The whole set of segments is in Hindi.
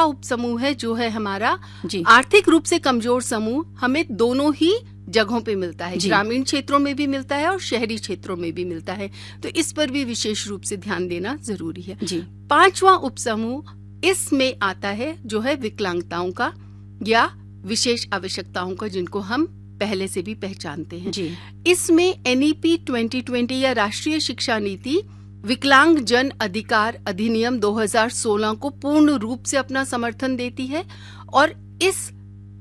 उपसमूह है जो है हमारा जी। आर्थिक रूप से कमजोर समूह, हमें दोनों ही जगहों पे मिलता है, ग्रामीण क्षेत्रों में भी मिलता है और शहरी क्षेत्रों में भी मिलता है, तो इस पर भी विशेष रूप से ध्यान देना जरूरी है जी। 5वां उपसमूह इसमें आता है जो है विकलांगताओं का या विशेष आवश्यकताओं का, जिनको हम पहले से भी पहचानते हैं जी। इसमें NEP 2020 या राष्ट्रीय शिक्षा नीति विकलांग जन अधिकार अधिनियम 2016 को पूर्ण रूप से अपना समर्थन देती है और इस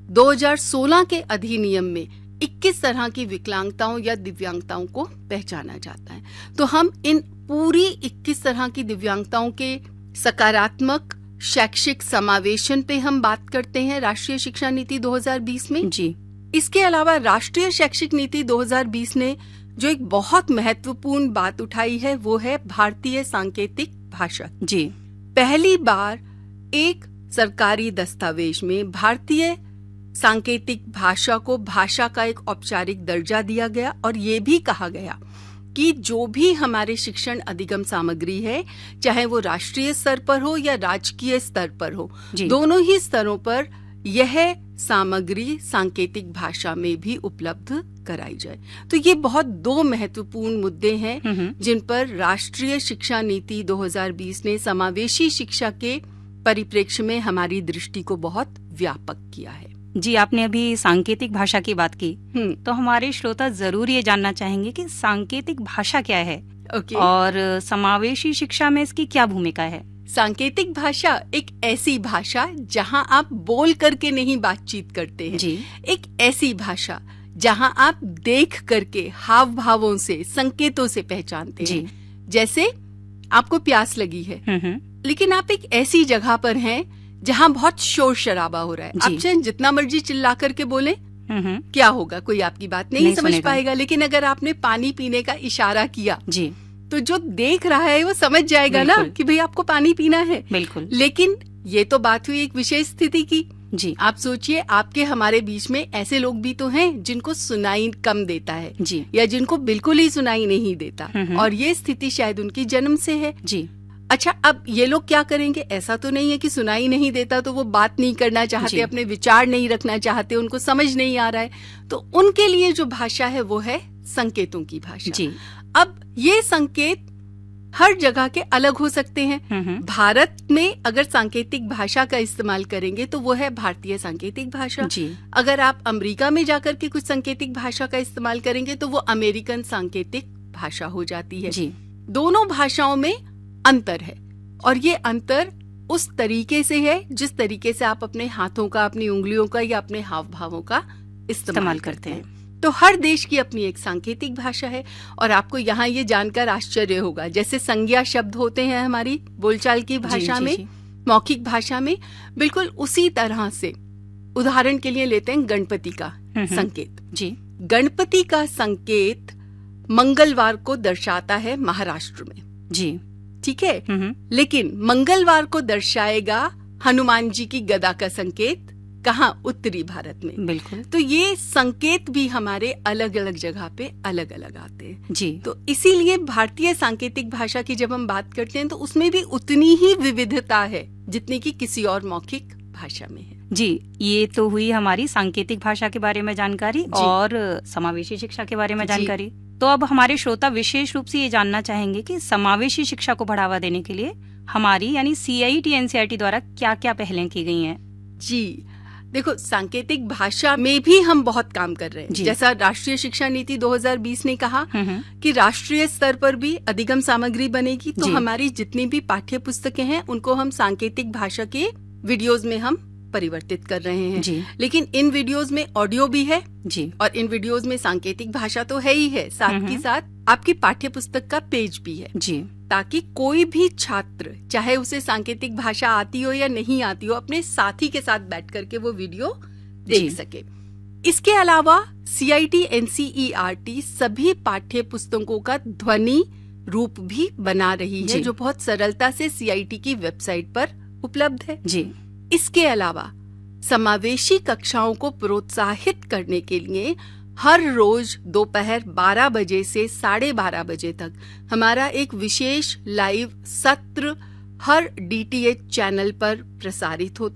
2016 के अधिनियम में 21 तरह की विकलांगताओं या दिव्यांगताओं को पहचाना जाता है। तो हम इन पूरी 21 तरह की दिव्यांगताओं के सकारात्मक शैक्षिक समावेशन पे हम बात करते हैं राष्ट्रीय शिक्षा नीति 2020 में। जी। इसके अलावा राष्ट्रीय शैक्षिक नीति 2020 ने जो एक बहुत महत्वपूर्ण बात उठाई है वो है भारतीय सांकेतिक भाषा। जी। पहली बार एक सरकारी दस्तावेज में भारतीय सांकेतिक भाषा को भाषा का एक औपचारिक दर्जा दिया गया और ये भी कहा गया कि जो भी हमारे शिक्षण अधिगम सामग्री है, चाहे वो राष्ट्रीय स्तर पर हो या राजकीय स्तर पर हो, दोनों ही स्तरों पर यह सामग्री सांकेतिक भाषा में भी उपलब्ध कराई जाए। तो ये बहुत दो महत्वपूर्ण मुद्दे हैं जिन पर राष्ट्रीय शिक्षा नीति 2020 ने समावेशी शिक्षा के परिप्रेक्ष्य में हमारी दृष्टि को बहुत व्यापक किया है। जी, आपने अभी सांकेतिक भाषा की बात की, तो हमारे श्रोता जरूर ये जानना चाहेंगे कि सांकेतिक भाषा क्या है और समावेशी शिक्षा में इसकी क्या भूमिका है। सांकेतिक भाषा एक ऐसी भाषा जहां आप बोल करके नहीं बातचीत करते हैं जी। एक ऐसी भाषा जहां आप देख करके हाव भावों से संकेतों से पहचानते हैं। जैसे आपको प्यास लगी है लेकिन आप एक ऐसी जगह पर हैं जहां बहुत शोर शराबा हो रहा है, आप चाहे जितना मर्जी चिल्ला करके बोले क्या होगा, कोई आपकी बात नहीं समझ पाएगा। लेकिन अगर आपने पानी पीने का इशारा किया जी, तो जो देख रहा है वो समझ जाएगा ना कि भाई आपको पानी पीना है। बिल्कुल। लेकिन ये तो बात हुई एक विशेष स्थिति की। जी। आप सोचिए आपके हमारे बीच में ऐसे लोग भी तो हैं जिनको सुनाई कम देता है जी, या जिनको बिल्कुल ही सुनाई नहीं देता और ये स्थिति शायद उनकी जन्म से है। जी। अच्छा, अब ये लोग क्या करेंगे? ऐसा तो नहीं है कि सुनाई नहीं देता तो वो बात नहीं करना चाहते, अपने विचार नहीं रखना चाहते, उनको समझ नहीं आ रहा है, तो उनके लिए जो भाषा है वो है संकेतों की भाषा। जी। अब ये संकेत हर जगह के अलग हो सकते हैं। भारत में अगर सांकेतिक भाषा का इस्तेमाल करेंगे तो वो है भारतीय सांकेतिक भाषा। जी। अगर आप अमेरिका में जाकर के कुछ सांकेतिक भाषा का इस्तेमाल करेंगे तो वो अमेरिकन सांकेतिक भाषा हो जाती है। जी। दोनों भाषाओं में अंतर है और ये अंतर उस तरीके से है जिस तरीके से आप अपने हाथों का, अपनी उंगलियों का या अपने हाव भावों का इस्तेमाल करते हैं। तो हर देश की अपनी एक सांकेतिक भाषा है और आपको यहाँ ये जानकर आश्चर्य होगा, जैसे संज्ञा शब्द होते हैं हमारी बोलचाल की भाषा में, मौखिक भाषा में, बिल्कुल उसी तरह से उदाहरण के लिए लेते हैं गणपति का संकेत। जी। गणपति का संकेत मंगलवार को दर्शाता है महाराष्ट्र में। जी। ठीक है। लेकिन मंगलवार को दर्शाएगा हनुमान जी की गदा का संकेत कहाँ? उत्तरी भारत में। बिल्कुल। तो ये संकेत भी हमारे अलग अलग जगह पे अलग अलग आते हैं। जी। तो इसीलिए भारतीय सांकेतिक भाषा की जब हम बात करते हैं तो उसमें भी उतनी ही विविधता है जितनी कि किसी और मौखिक भाषा में है। जी, ये तो हुई हमारी सांकेतिक भाषा के बारे में जानकारी और समावेशी शिक्षा के बारे में जानकारी। तो अब हमारे श्रोता विशेष रूप से ये जानना चाहेंगे कि समावेशी शिक्षा को बढ़ावा देने के लिए हमारी यानी CIET NCERT द्वारा क्या क्या पहलें की गई हैं? जी देखो, सांकेतिक भाषा में भी हम बहुत काम कर रहे हैं। जैसा राष्ट्रीय शिक्षा नीति 2020 ने कहा कि राष्ट्रीय स्तर पर भी अधिगम सामग्री बनेगी, तो हमारी जितनी भी पाठ्य पुस्तकें हैं उनको हम सांकेतिक भाषा के वीडियोज में हम परिवर्तित कर रहे हैं। लेकिन इन वीडियोज में ऑडियो भी है और इन वीडियोज में सांकेतिक भाषा तो है ही है, साथ ही साथ आपकी पाठ्य पुस्तक का पेज भी है ताकि कोई भी छात्र, चाहे उसे सांकेतिक भाषा आती हो या नहीं आती हो, अपने साथी के साथ बैठ करके वो वीडियो देख सके। इसके अलावा CIET NCERT सभी पाठ्य पुस्तकों का ध्वनि रूप भी बना रही है जो बहुत सरलता से CIET की वेबसाइट पर उपलब्ध है। इसके अलावा समावेशी कक्षाओं को प्रोत्साहित करने के लिए हर रोज दोपहर 12 बजे से 12:30 बजे तक हमारा एक विशेष लाइव सत्र हर DTH चैनल पर प्रसारित होता